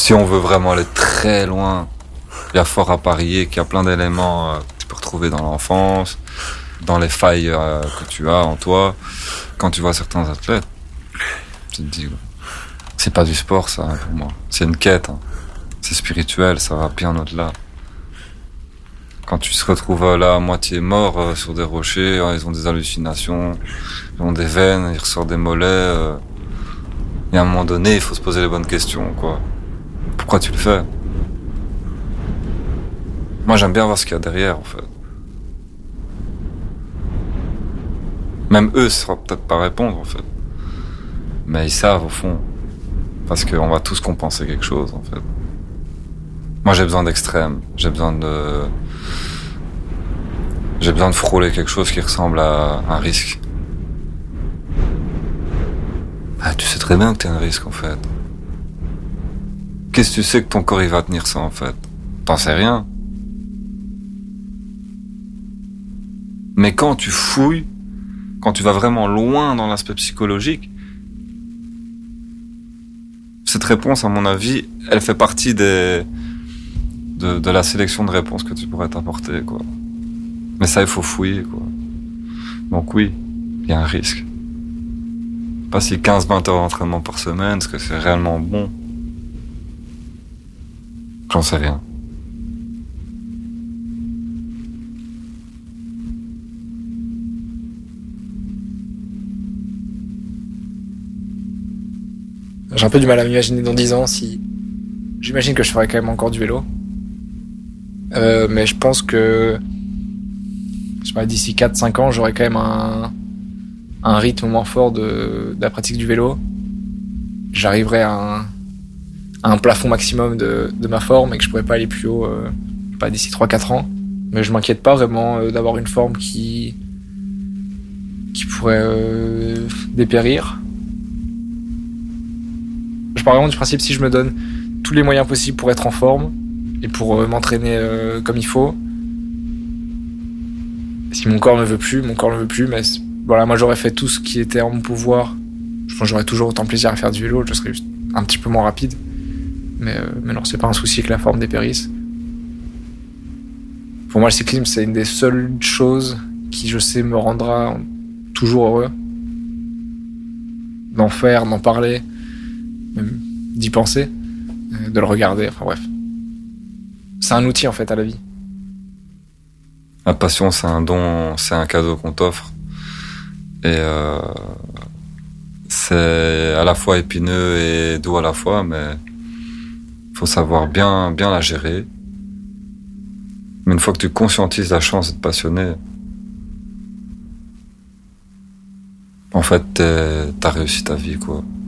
Si on veut vraiment aller très loin, il y a fort à parier qu'il y a plein d'éléments que tu peux retrouver dans l'enfance, dans les failles que tu as en toi. Quand tu vois certains athlètes, tu te dis, c'est pas du sport ça pour moi, c'est une quête, hein. C'est spirituel, ça va bien au-delà. Quand tu te retrouves là à moitié mort sur des rochers, ils ont des hallucinations, ils ont des veines, ils ressortent des mollets. Et à un moment donné, il faut se poser les bonnes questions, quoi. Pourquoi tu le fais? Moi, j'aime bien voir ce qu'il y a derrière, en fait. Même eux ne sauront peut-être pas répondre, en fait. Mais ils savent, au fond. Parce qu'on va tous compenser quelque chose, en fait. Moi, j'ai besoin d'extrême. J'ai besoin de frôler quelque chose qui ressemble à un risque. Ah, tu sais très bien que t'es un risque, en fait. Qu'est-ce que tu sais que ton corps, il va tenir ça, en fait? T'en sais rien. Mais quand tu fouilles, quand tu vas vraiment loin dans l'aspect psychologique, cette réponse, à mon avis, elle fait partie de la sélection de réponses que tu pourrais t'apporter, quoi. Mais ça, il faut fouiller, quoi. Donc oui, il y a un risque. Pas si 15-20 heures d'entraînement par semaine, est-ce que c'est réellement bon? J'en sais rien. J'ai un peu du mal à m'imaginer dans 10 ans si... J'imagine que je ferai quand même encore du vélo. Mais je pense que... Je sais pas, d'ici 4-5 ans, j'aurai quand même un rythme moins fort de la pratique du vélo. J'arriverai à un plafond maximum de ma forme et que je pourrais pas aller plus haut pas d'ici 3-4 ans. Mais je m'inquiète pas vraiment d'avoir une forme qui pourrait dépérir. Je pars vraiment du principe, si je me donne tous les moyens possibles pour être en forme et pour m'entraîner comme il faut, si mon corps ne veut plus, mais voilà, moi j'aurais fait tout ce qui était en mon pouvoir. Je pense que j'aurais toujours autant plaisir à faire du vélo, je serais juste un petit peu moins rapide. Mais non, c'est pas un souci que la forme dépérisse. Pour moi, le cyclisme, c'est une des seules choses qui, je sais, me rendra toujours heureux. D'en faire, d'en parler, même d'y penser, de le regarder, enfin bref. C'est un outil, en fait, à la vie. La passion, c'est un don, c'est un cadeau qu'on t'offre. Et c'est à la fois épineux et doux à la fois, mais faut savoir bien la gérer. Mais une fois que tu conscientises la chance d'être passionné, en fait, t'as réussi ta vie, quoi.